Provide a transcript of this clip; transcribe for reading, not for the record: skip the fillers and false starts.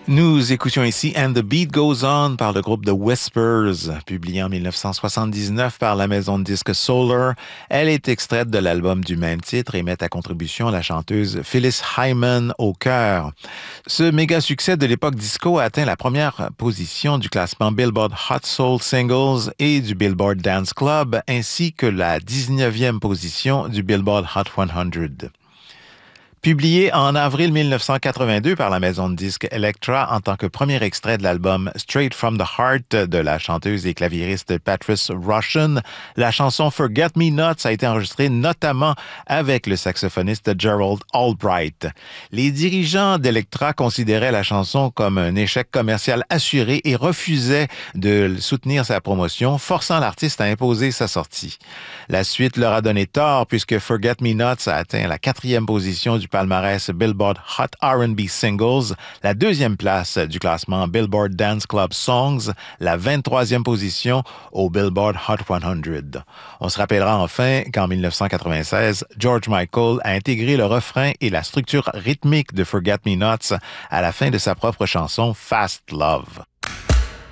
Nous écoutions ici And the Beat Goes On par le groupe The Whispers, publié en 1979 par la maison de disques Solar. Elle est extraite de l'album du même titre et met à contribution la chanteuse Phyllis Hyman au chœur. Ce méga succès de l'époque disco a atteint la première position du classement Billboard Hot Soul Singles et du Billboard Dance Club, ainsi que la 19e position du Billboard Hot 100. Publié en avril 1982 par la maison de disques Elektra en tant que premier extrait de l'album Straight from the Heart de la chanteuse et claviériste Patrice Rushen, la chanson Forget Me Nots a été enregistrée notamment avec le saxophoniste Gerald Albright. Les dirigeants d'Elektra considéraient la chanson comme un échec commercial assuré et refusaient de soutenir sa promotion, forçant l'artiste à imposer sa sortie. La suite leur a donné tort puisque Forget Me Nots a atteint la 4e position du palmarès Billboard Hot R&B Singles, la 2e place du classement Billboard Dance Club Songs, la 23e position au Billboard Hot 100. On se rappellera enfin qu'en 1996, George Michael a intégré le refrain et la structure rythmique de Forget Me Nots à la fin de sa propre chanson Fast Love.